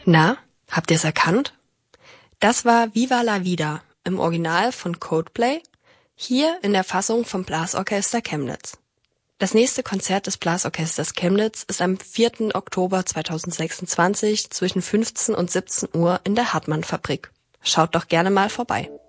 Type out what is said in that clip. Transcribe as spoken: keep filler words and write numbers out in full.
Na, habt ihr's erkannt? Das war Viva la Vida im Original von Coldplay, hier in der Fassung vom Blasorchester Chemnitz. Das nächste Konzert des Blasorchesters Chemnitz ist am vierten Oktober zweitausendsechsundzwanzig zwischen fünfzehn und siebzehn Uhr in der Hartmann-Fabrik. Schaut doch gerne mal vorbei.